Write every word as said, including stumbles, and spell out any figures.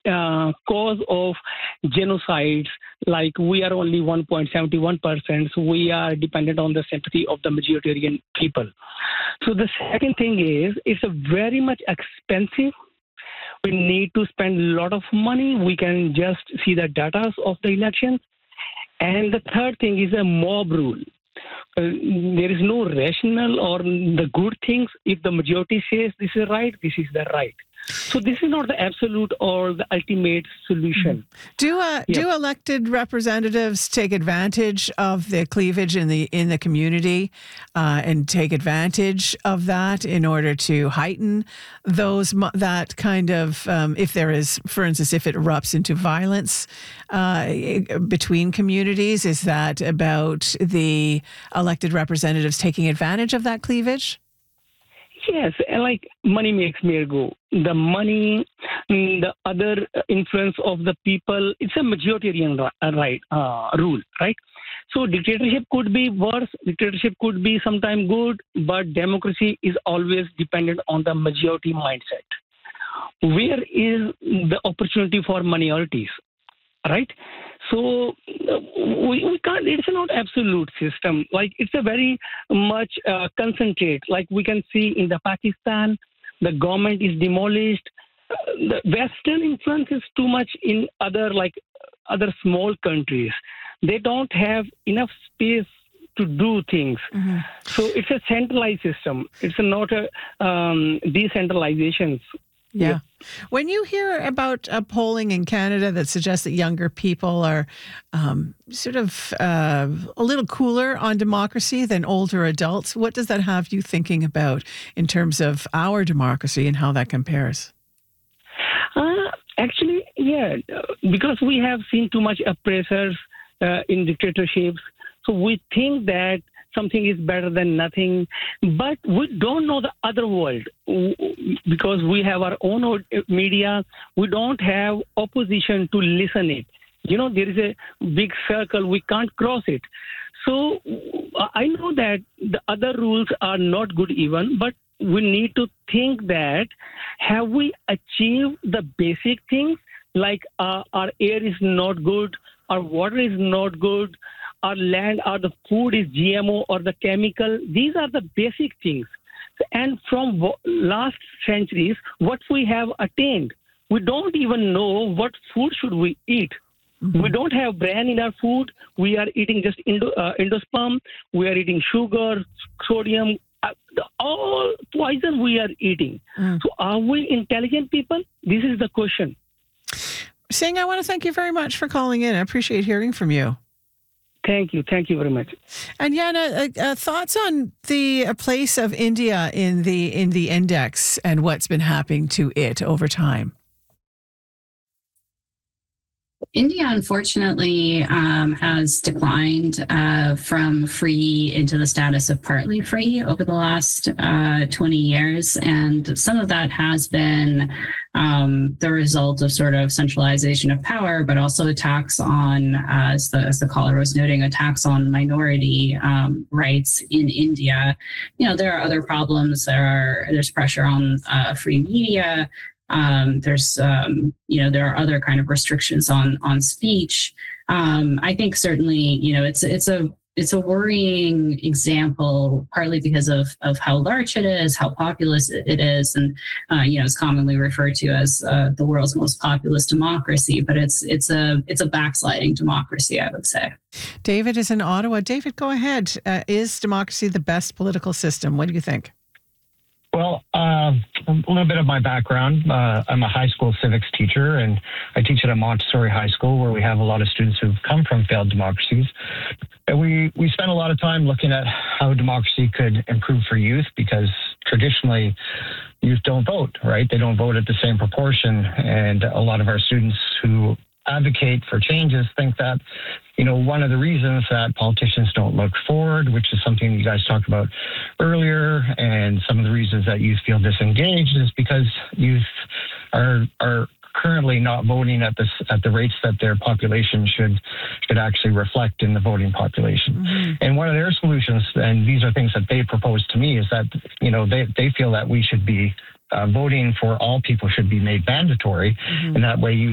uh, cause of genocides, like we are only one point seven one percent, so we are dependent on the sympathy of the majoritarian people. So the second thing is, it's a very much expensive. We need to spend a lot of money. We can just see the data of the elections. And the third thing is a mob rule. Uh, there is no rational or the good things. If the majority says this is right, this is the right. So this is not the absolute or the ultimate solution. Do uh, Yep. do elected representatives take advantage of the cleavage in the in the community uh, and take advantage of that in order to heighten those mo- that kind of um, if there is, for instance, if it erupts into violence uh, between communities, is that about the elected representatives taking advantage of that cleavage? Yes, and like money makes me go. The money, mm, the other influence of the people, it's a majoritarian ri- uh, right uh, rule, right? So dictatorship could be worse, dictatorship could be sometimes good, but democracy is always dependent on the majority mindset. Where is the opportunity for minorities? Right? So uh, we, we can't, it's not absolute system. Like it's a very much uh, concentrate. Like we can see in the Pakistan, the government is demolished. Uh, the Western influence is too much in other like other small countries. They don't have enough space to do things. Mm-hmm. So it's a centralized system. It's not a um, decentralization. Yeah. When you hear about uh, polling in Canada that suggests that younger people are um, sort of uh, a little cooler on democracy than older adults, what does that have you thinking about in terms of our democracy and how that compares? Uh, actually, yeah, uh, because we have seen too much oppressors uh, in dictatorships. So we think that something is better than nothing, but we don't know the other world because we have our own media. We don't have opposition to listen it. You know, there is a big circle. We can't cross it. So I know that the other rules are not good even, but we need to think that have we achieved the basic things like uh, our air is not good, our water is not good, our land or the food is G M O or the chemical. These are the basic things. And from w- last centuries, what we have attained, we don't even know what food should we eat. Mm-hmm. We don't have bran in our food. We are eating just endo, uh, endosperm. We are eating sugar, sodium, uh, all poison we are eating. Mm. So are we intelligent people? This is the question. Singh, I want to thank you very much for calling in. I appreciate hearing from you. Thank you. Thank you very much. And Yana, uh, uh, thoughts on the uh, place of India in the in the index and what's been happening to it over time? India, unfortunately, um, has declined uh, from free into the status of partly free over the last uh, twenty years. And some of that has been um, the result of sort of centralization of power, but also attacks on, uh, as, the, as the caller was noting, attacks on minority um, rights in India. You know, there are other problems. There are there's pressure on uh, free media. Um, there's, um, you know, there are other kind of restrictions on on speech. Um, I think certainly, you know, it's it's a it's a worrying example, partly because of of how large it is, how populous it is, and uh, you know, it's commonly referred to as uh, the world's most populous democracy. But it's it's a it's a backsliding democracy, I would say. David is in Ottawa. David, go ahead. Uh, is democracy the best political system? What do you think? Well, uh, a little bit of my background. Uh, I'm a high school civics teacher, and I teach at a Montessori high school where we have a lot of students who've come from failed democracies. And we, we spend a lot of time looking at how democracy could improve for youth because traditionally youth don't vote, right? They don't vote at the same proportion. And a lot of our students who advocate for changes think that, you know, one of the reasons that politicians don't look forward, which is something you guys talked about earlier, and some of the reasons that youth feel disengaged is because youth are are currently not voting at the at the rates that their population should should actually reflect in the voting population. Mm-hmm. And one of their solutions, and these are things that they proposed to me, is that, you know, they they feel that we should be uh, voting for all people should be made mandatory, mm-hmm. and that way you